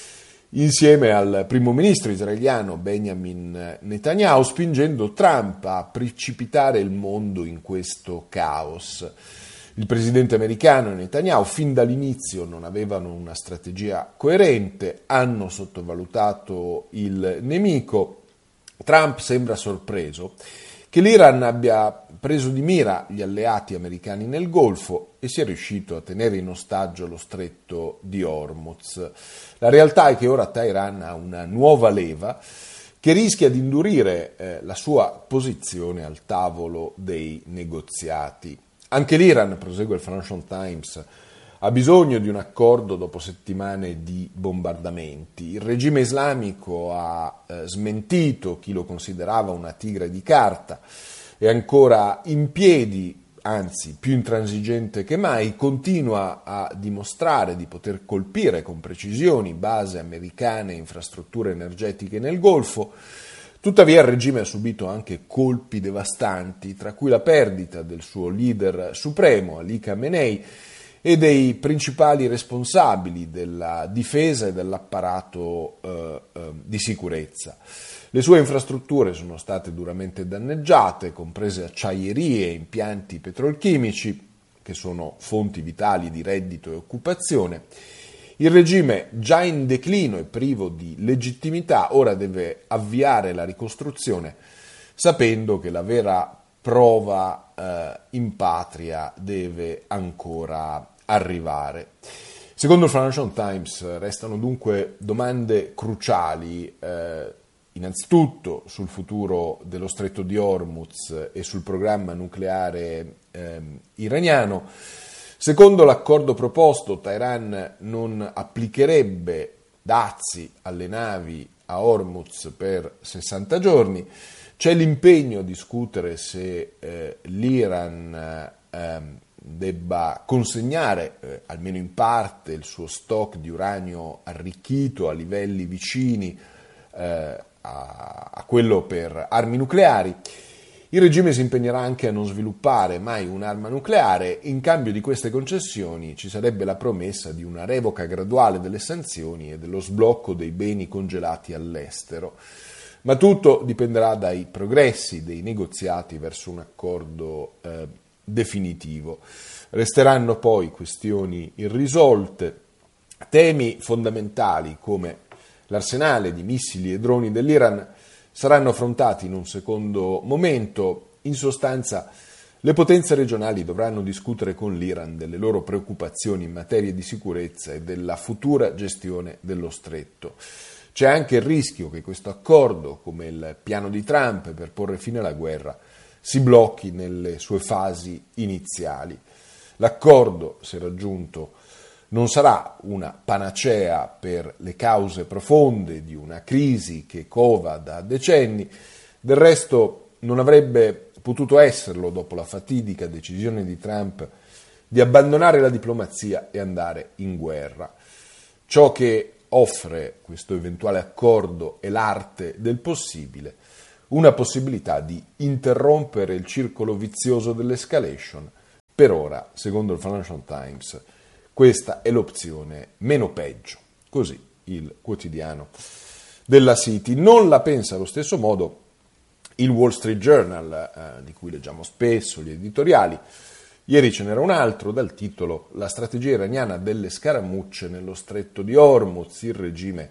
Speaker 4: insieme al primo ministro israeliano Benjamin Netanyahu, spingendo Trump a precipitare il mondo in questo caos. Il presidente americano e Netanyahu fin dall'inizio non avevano una strategia coerente, hanno sottovalutato il nemico. Trump sembra sorpreso che l'Iran abbia preso di mira gli alleati americani nel Golfo e sia riuscito a tenere in ostaggio lo stretto di Hormuz. La realtà è che ora Teheran ha una nuova leva che rischia di indurire eh, la sua posizione al tavolo dei negoziati. Anche l'Iran, prosegue il Financial Times, ha bisogno di un accordo dopo settimane di bombardamenti. Il regime islamico ha eh, smentito chi lo considerava una tigre di carta, è ancora in piedi, anzi più intransigente che mai, continua a dimostrare di poter colpire con precisioni basi americane e infrastrutture energetiche nel Golfo. Tuttavia il regime ha subito anche colpi devastanti, tra cui la perdita del suo leader supremo, Ali Khamenei, e dei principali responsabili della difesa e dell'apparato eh, eh, di sicurezza. Le sue infrastrutture sono state duramente danneggiate, comprese acciaierie e impianti petrolchimici, che sono fonti vitali di reddito e occupazione. Il regime, già in declino e privo di legittimità, ora deve avviare la ricostruzione, sapendo che la vera prova eh, in patria deve ancora arrivare. Secondo il Financial Times restano dunque domande cruciali. Eh, innanzitutto sul futuro dello Stretto di Hormuz e sul programma nucleare eh, iraniano. Secondo l'accordo proposto, Teheran non applicherebbe dazi alle navi a Hormuz per sessanta giorni. C'è l'impegno a discutere se eh, l'Iran eh, debba consegnare, eh, almeno in parte, il suo stock di uranio arricchito a livelli vicini eh, a, a quello per armi nucleari. Il regime si impegnerà anche a non sviluppare mai un'arma nucleare. In cambio di queste concessioni ci sarebbe la promessa di una revoca graduale delle sanzioni e dello sblocco dei beni congelati all'estero. Ma tutto dipenderà dai progressi dei negoziati verso un accordo eh, definitivo. Resteranno poi questioni irrisolte, temi fondamentali come l'arsenale di missili e droni dell'Iran saranno affrontati in un secondo momento. In sostanza, le potenze regionali dovranno discutere con l'Iran delle loro preoccupazioni in materia di sicurezza e della futura gestione dello stretto. C'è anche il rischio che questo accordo, come il piano di Trump per porre fine alla guerra, si blocchi nelle sue fasi iniziali. L'accordo, se raggiunto, non sarà una panacea per le cause profonde di una crisi che cova da decenni, del resto non avrebbe potuto esserlo dopo la fatidica decisione di Trump di abbandonare la diplomazia e andare in guerra. Ciò che offre questo eventuale accordo è l'arte del possibile, una possibilità di interrompere il circolo vizioso dell'escalation. Per ora, secondo il Financial Times, questa è l'opzione meno peggio. Così il quotidiano della City. Non la pensa allo stesso modo il Wall Street Journal, eh, di cui leggiamo spesso gli editoriali. Ieri ce n'era un altro dal titolo «La strategia iraniana delle scaramucce nello stretto di Hormuz». Il regime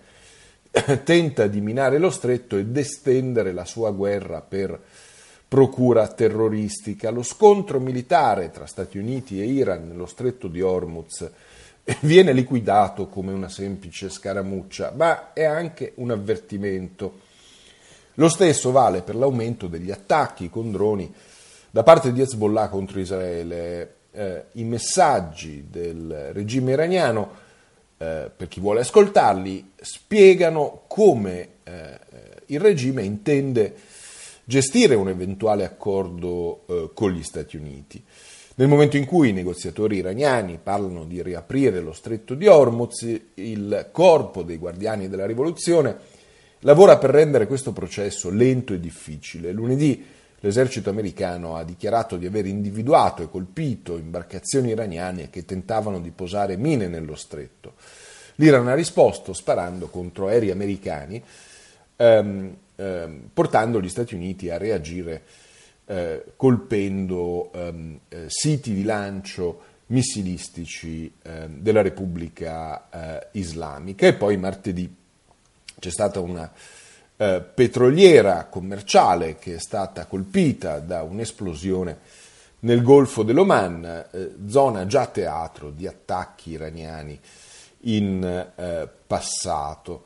Speaker 4: tenta di minare lo stretto ed estendere la sua guerra per procura terroristica. Lo scontro militare tra Stati Uniti e Iran nello stretto di Hormuz viene liquidato come una semplice scaramuccia, ma è anche un avvertimento. Lo stesso vale per l'aumento degli attacchi con droni da parte di Hezbollah contro Israele. Eh, I messaggi del regime iraniano, eh, per chi vuole ascoltarli, spiegano come eh, il regime intende gestire un eventuale accordo eh, con gli Stati Uniti. Nel momento in cui i negoziatori iraniani parlano di riaprire lo stretto di Hormuz, il corpo dei guardiani della rivoluzione lavora per rendere questo processo lento e difficile. Lunedì l'esercito americano ha dichiarato di aver individuato e colpito imbarcazioni iraniane che tentavano di posare mine nello stretto. L'Iran ha risposto sparando contro aerei americani, ehm, ehm, portando gli Stati Uniti a reagire eh, colpendo ehm, eh, siti di lancio missilistici eh, della Repubblica eh, Islamica. E poi martedì c'è stata una Eh, petroliera commerciale che è stata colpita da un'esplosione nel Golfo dell'Oman, eh, zona già teatro di attacchi iraniani in eh, passato.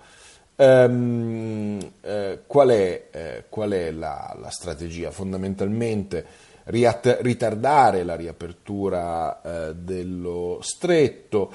Speaker 4: Ehm, eh, qual è, eh, qual è la, la strategia? Fondamentalmente riat- ritardare la riapertura eh, dello stretto,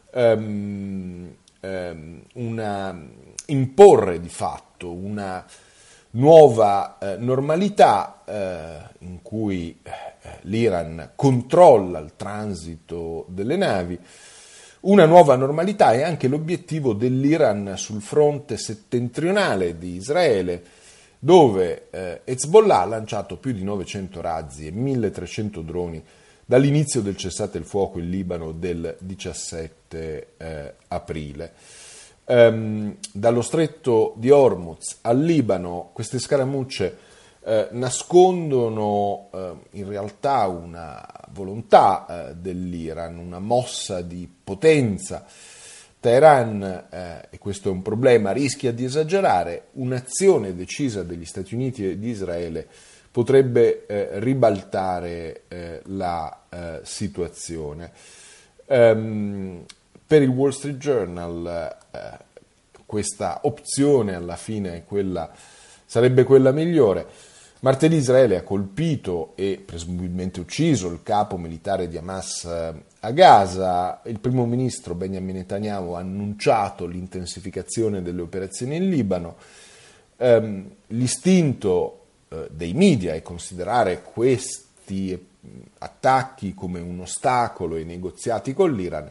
Speaker 4: ehm, ehm, una, imporre di fatto una nuova eh, normalità eh, in cui eh, l'Iran controlla il transito delle navi. Una nuova normalità è anche l'obiettivo dell'Iran sul fronte settentrionale di Israele, dove eh, Hezbollah ha lanciato più di novecento razzi e milletrecento droni dall'inizio del cessate il fuoco in Libano del diciassette eh, aprile. Um, dallo stretto di Hormuz al Libano queste scaramucce eh, nascondono eh, in realtà una volontà eh, dell'Iran, una mossa di potenza. Teheran, eh, e questo è un problema, rischia di esagerare. Un'azione decisa degli Stati Uniti e di Israele potrebbe eh, ribaltare eh, la eh, situazione. Um, Per il Wall Street Journal eh, questa opzione alla fine è quella, sarebbe quella migliore. Martedì Israele ha colpito e presumibilmente ucciso il capo militare di Hamas a Gaza. Il primo ministro Benjamin Netanyahu ha annunciato l'intensificazione delle operazioni in Libano. Ehm, l'istinto eh, dei media è considerare questi attacchi come un ostacolo ai negoziati con l'Iran,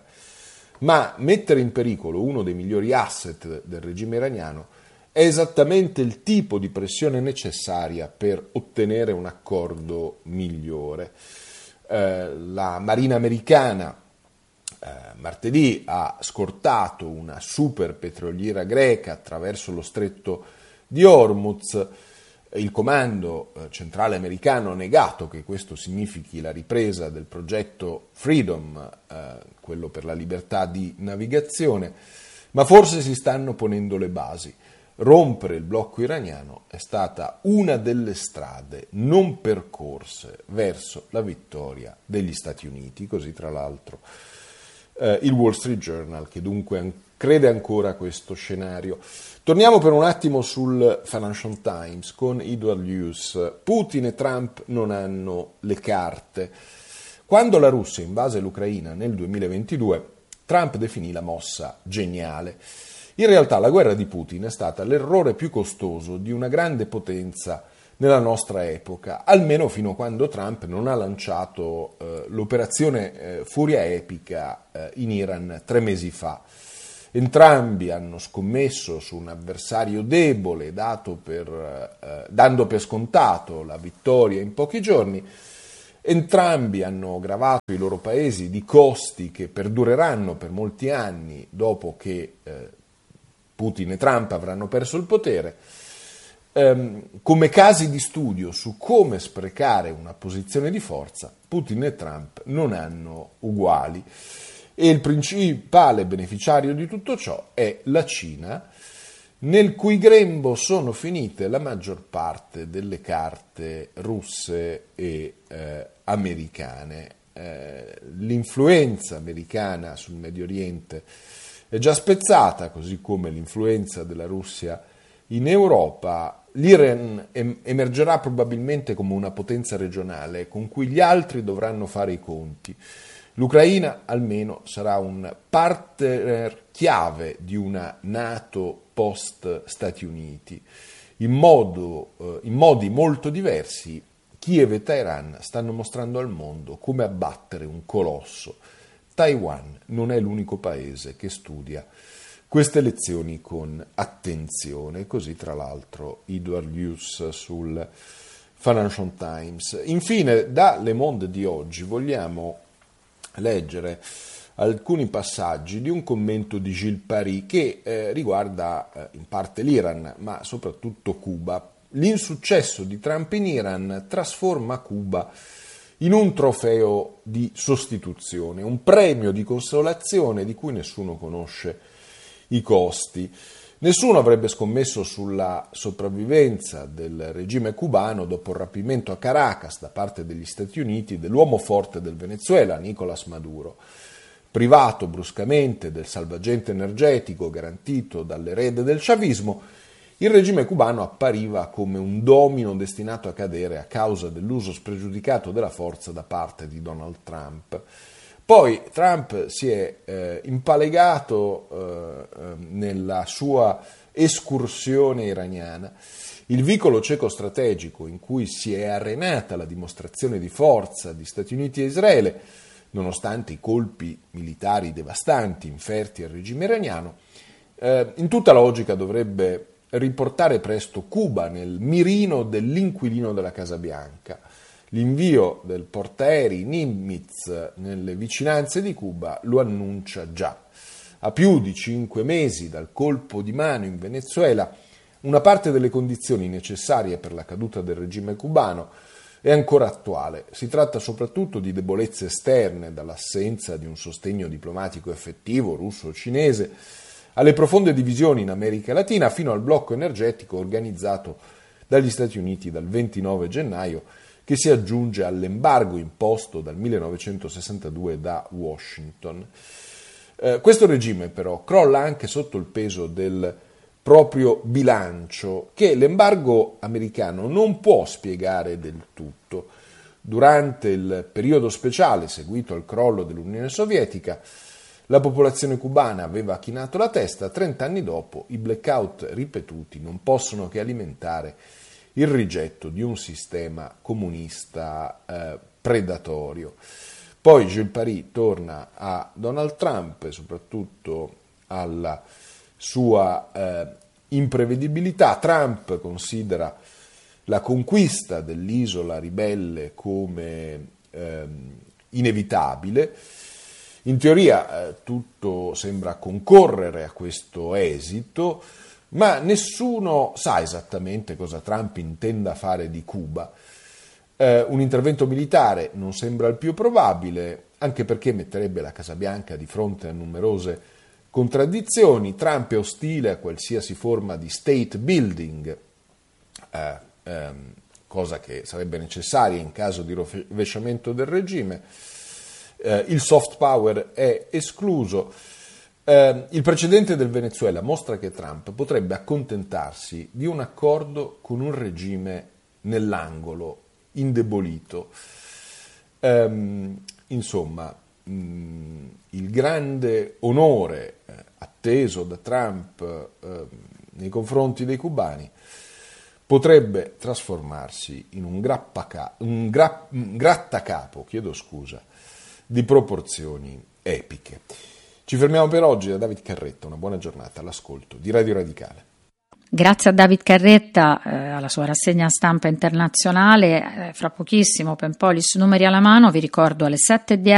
Speaker 4: ma mettere in pericolo uno dei migliori asset del regime iraniano è esattamente il tipo di pressione necessaria per ottenere un accordo migliore. Eh, la Marina americana eh, martedì ha scortato una super petroliera greca attraverso lo stretto di Hormuz. Il comando eh, centrale americano ha negato che questo significhi la ripresa del progetto Freedom, eh, quello per la libertà di navigazione, ma forse si stanno ponendo le basi. Rompere il blocco iraniano è stata una delle strade non percorse verso la vittoria degli Stati Uniti, così tra l'altro eh, il Wall Street Journal, che dunque crede ancora a questo scenario. Torniamo per un attimo sul Financial Times con Edward Hughes. Putin e Trump non hanno le carte. Quando la Russia invase l'Ucraina nel duemilaventidue, Trump definì la mossa geniale. In realtà la guerra di Putin è stata l'errore più costoso di una grande potenza nella nostra epoca, almeno fino a quando Trump non ha lanciato eh, l'operazione eh, Furia Epica eh, in Iran tre mesi fa. Entrambi hanno scommesso su un avversario debole, dato per, eh, dando per scontato la vittoria in pochi giorni. Entrambi hanno gravato i loro paesi di costi che perdureranno per molti anni dopo che eh, Putin e Trump avranno perso il potere. Ehm, come casi di studio su come sprecare una posizione di forza, Putin e Trump non hanno uguali. E il principale beneficiario di tutto ciò è la Cina, nel cui grembo sono finite la maggior parte delle carte russe e eh, americane. Eh, l'influenza americana sul Medio Oriente è già spezzata, così come l'influenza della Russia in Europa. L'Iran em- emergerà probabilmente come una potenza regionale con cui gli altri dovranno fare i conti. L'Ucraina almeno sarà un partner chiave di una NATO post-Stati Uniti. In, modo, eh, in modi molto diversi, Kiev e Teheran stanno mostrando al mondo come abbattere un colosso. Taiwan non è l'unico paese che studia queste lezioni con attenzione, così tra l'altro Edward Hughes sul Financial Times. Infine, da Le Monde di oggi vogliamo leggere alcuni passaggi di un commento di Gilles Paris che eh, riguarda eh, in parte l'Iran, ma soprattutto Cuba. L'insuccesso di Trump in Iran trasforma Cuba in un trofeo di sostituzione, un premio di consolazione di cui nessuno conosce i costi. Nessuno avrebbe scommesso sulla sopravvivenza del regime cubano dopo il rapimento a Caracas da parte degli Stati Uniti dell'uomo forte del Venezuela, Nicolás Maduro. Privato bruscamente del salvagente energetico garantito dall'erede del chavismo, il regime cubano appariva come un domino destinato a cadere a causa dell'uso spregiudicato della forza da parte di Donald Trump. Poi Trump si è eh, impalegato eh, nella sua escursione iraniana. Il vicolo cieco strategico in cui si è arenata la dimostrazione di forza di Stati Uniti e Israele, nonostante i colpi militari devastanti inferti al regime iraniano, eh, in tutta logica dovrebbe riportare presto Cuba nel mirino dell'inquilino della Casa Bianca. L'invio del portaerei Nimitz nelle vicinanze di Cuba lo annuncia già. A più di cinque mesi dal colpo di mano in Venezuela, una parte delle condizioni necessarie per la caduta del regime cubano è ancora attuale. Si tratta soprattutto di debolezze esterne, dall'assenza di un sostegno diplomatico effettivo russo o cinese, alle profonde divisioni in America Latina, fino al blocco energetico organizzato dagli Stati Uniti dal ventinove gennaio, che si aggiunge all'embargo imposto dal millenovecentosessantadue da Washington. Eh, questo regime però crolla anche sotto il peso del proprio bilancio che l'embargo americano non può spiegare del tutto. Durante il periodo speciale seguito al crollo dell'Unione Sovietica, la popolazione cubana aveva chinato la testa. trent'anni dopo, i blackout ripetuti non possono che alimentare il rigetto di un sistema comunista eh, predatorio. Poi Jules Paris torna a Donald Trump e soprattutto alla sua eh, imprevedibilità. Trump considera la conquista dell'isola ribelle come eh, inevitabile. In teoria eh, tutto sembra concorrere a questo esito, ma nessuno sa esattamente cosa Trump intenda fare di Cuba. Eh, un intervento militare non sembra il più probabile, anche perché metterebbe la Casa Bianca di fronte a numerose contraddizioni. Trump è ostile a qualsiasi forma di state building, eh, ehm, cosa che sarebbe necessaria in caso di rovesciamento del regime. Eh, il soft power è escluso. Eh, il precedente del Venezuela mostra che Trump potrebbe accontentarsi di un accordo con un regime nell'angolo, indebolito. Eh, insomma, mh, il grande onore eh, atteso da Trump eh, nei confronti dei cubani potrebbe trasformarsi in un, grappaca- un, gra- un grattacapo, chiedo scusa, di proporzioni epiche. Ci fermiamo per oggi. Da David Carretta, una buona giornata all'ascolto di Radio Radicale.
Speaker 2: Grazie a David Carretta, eh, alla sua rassegna stampa internazionale. Eh, fra pochissimo, Pempolis numeri alla mano, vi ricordo alle sette e dieci